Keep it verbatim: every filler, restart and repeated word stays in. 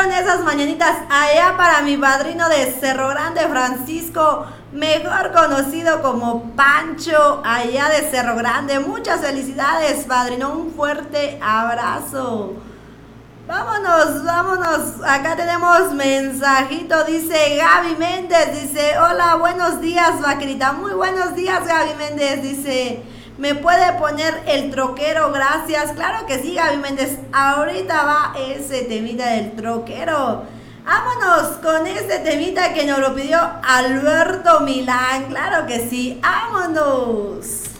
pidieron esas mañanitas allá para mi padrino de Cerro Grande, Francisco, mejor conocido como Pancho, allá de Cerro Grande. Muchas felicidades, padrino, un fuerte abrazo. Vámonos, vámonos, acá tenemos mensajito, dice Gaby Méndez, dice, hola, buenos días, vaquerita, muy buenos días, Gaby Méndez, dice, ¿me puede poner el troquero? Gracias. Claro que sí, Gaby Méndez, ahorita va ese temita del troquero. Vámonos con este temita que nos lo pidió Alberto Milán, claro que sí, vámonos.